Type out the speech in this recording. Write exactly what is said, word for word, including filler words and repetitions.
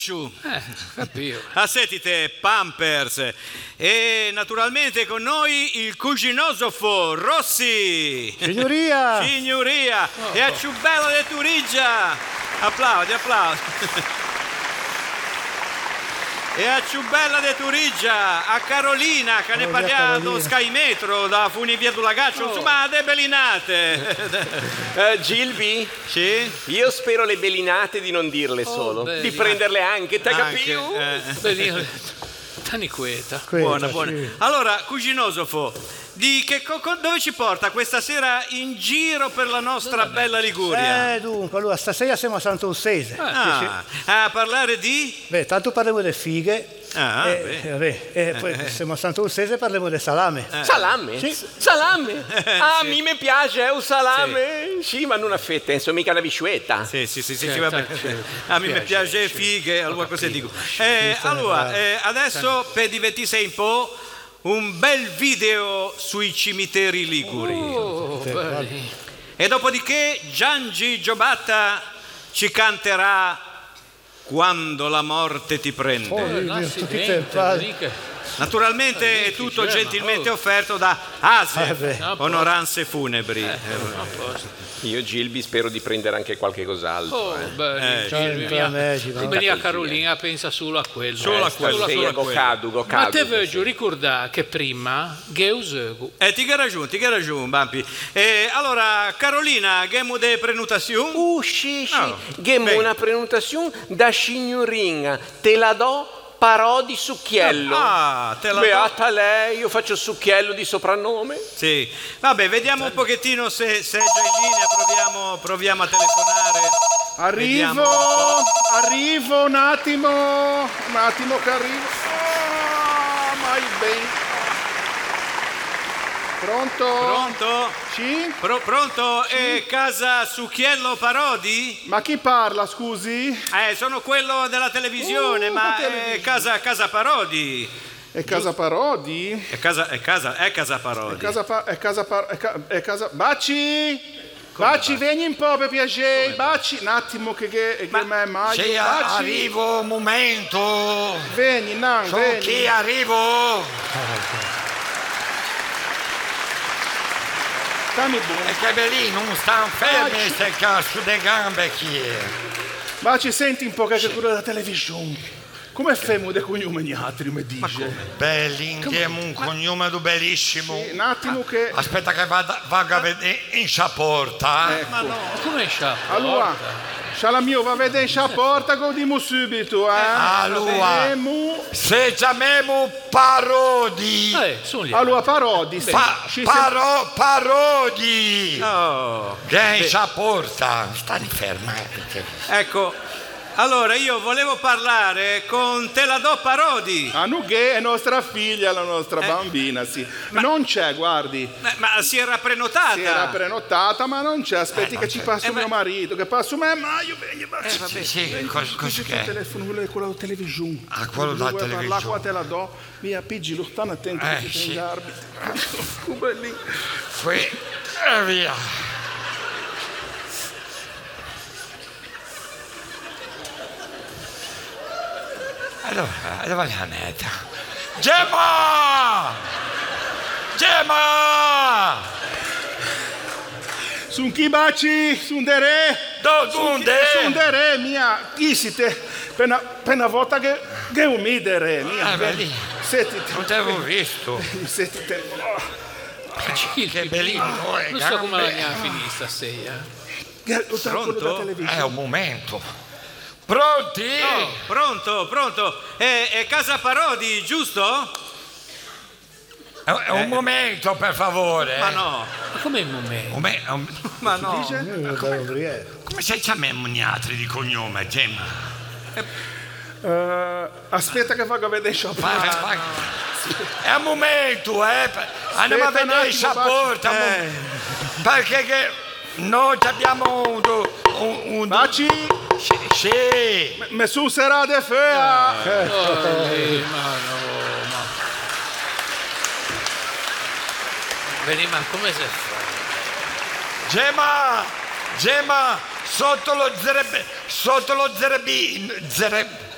Eh, capito. Ah, sentite, Pampers. E naturalmente con noi il cuginosofo Rossi. Signoria! Signoria! Oh. E a Ciubello de Turigia. Applaudi, applaudi. E a Ciubella de Turigia, a Carolina, che ne parliamo Sky Metro, da Funivia do Lagaccio, oh. Insomma, de belinate. uh, Gilby? Sì? Io spero le belinate di non dirle oh, solo, belli. di prenderle anche, te capi? Eh. Belinate. Tani queta. Buona, buona. Sì. Allora, cuginosofo, di che co- dove ci porta questa sera in giro per la nostra bella Liguria? Eh, dunque, allora, stasera siamo a Sant'Ursese. Ah, a parlare di? Beh, tanto parliamo delle fighe. Ah, e, beh. e, vabbè, e poi siamo a Sant'Ursese e parliamo del salame. Eh. Salame? Sì. Salame? Ah, Sì. mi piace, è un salame. Sì. sì, ma non una fetta, insomma, mica una biscuetta. Sì, sì, sì, sì, Certo, sì, vabbè. certo. A me mi piace fighe, allora cosa dico? Eh, allora, eh, adesso per divertirsi un po', un bel video sui cimiteri liguri. Oh, belli. E dopodiché Giangi Giobatta ci canterà Quando la morte ti prende. Oh, Eh, Dio, l'accidente, che fa- mica- Naturalmente è tutto Germa, gentilmente oh. offerto da A S Eh, E beh. F, Onoranze Funebri. a posto. Io, Gilby, spero di prendere anche qualche cos'altro. Oh, eh. belli. Eh, Gilby, certo, mia- eh, come lì a Carolina pensa solo a quello. Solo a Eh, quello, solo solo a Go quello. cadu, go Ma te cadu. voglio ricordare che prima Geusegu. Eh, ti che ragione, ti che ragione, Bampi. Eh, allora, Carolina, gemo de prenotazione? Uh, sì, sì. Oh, Gemmo bene. una prenotazione da signoringa. Te la do, parò di succhiello. Ah, te la do. Beata lei, io faccio succhiello di soprannome. Sì. Vabbè, vediamo un pochettino se, se è già in linea, proviamo, proviamo a telefonare. Vediamo Arrivo, un po'. arrivo, un attimo, un attimo che arrivo. Ah, mai ben. Pronto? Pronto? Sì? Pro- pronto? È casa Succhiello Parodi? Ma chi parla, scusi? Eh, sono quello della televisione, Uh, ma che televisione? è casa, casa Parodi. È casa Parodi? È casa, è casa, è casa Parodi. È casa pa- è casa pa- è, ca- è casa Baci? Come Baci, Baci? vieni un po' per piacere. Baci, un attimo che che, che Ma- me Mario. Sì, Baci. arrivo un momento. Vieni, Nan, So vieni. chi arrivo. Stammi buono. E che belli, non stanno fermi ste cazzo di gambe chi è. Baci, senti un po' che è quello della televisione. Come femo de cognome gli altri, mi dice? Belli, indiamo un cognome bellissimo. Sì, un attimo che... Aspetta che vada, vada a vedere in saporta. Ecco. Ma no, come sciappa? Allora, Scialamio va a vedere in porta, godiamo subito, eh? Allora, Vediamo. se chiamiamo parodi. Eh, sono lì. Allora, Parodi, sì. Pa- Ci paro- parodi. Oh, Che in saporta. Stani ferma. eh, perché- ecco. Allora, io volevo parlare con Te la do Parodi. sem- Ah, Nughe è nostra figlia, la nostra Eh. bambina, sì. Non c'è, guardi. Ma, ma si era prenotata? Si era prenotata, ma non c'è. Aspetti Eh, che non ci c'è. passa Eh, ma- mio marito, che passa me, ma io vengo. ma- Eh, vabbè. Sì, sì, cos- cos'è Il che è? telefono, quello quello della televisione. Ah, quello Lui della vuole parlare, televisione. qua te la do. Via, piggilo, stanno attento Eh, che ti sì. ingarbi. Come lì. Qui e via. Allora, dove è la netta? Gemma! Gemma! Sun chi baci, sun de re. Do, donde? Sun de re, mia. Chi siete? Per una, per una volta che, che umide re, mia. Ah, beh, lì. Sentite. Non ti avevo visto. Sentite. Oh, Che bellino, eh, Non so come la gambe. mia finita stasera. che- quello Pronto? da televisione. È un momento. Pronti? Oh, pronto, pronto. È, è casa Parodi, giusto? È, è un momento, per favore. Ma no, Ma com'è il momento? Un me- un- ma no. Dice? Eh, da Umbriere. come se chiamiamo gli altri di cognome, Gemma? Eh, aspetta che vado a vedere shop. Vai, vai, vai. È un momento, eh. Andiamo a Aspetta un vedere il attimo, saporta. Eh. Perché che noi abbiamo un... un, un Baci, sì, sì. me su sarà de fea. Oh, lì, ma no, ma... Vedi, ma come si fa? Gemma, Gemma, sotto lo zerebe, sotto lo zerebi, zere,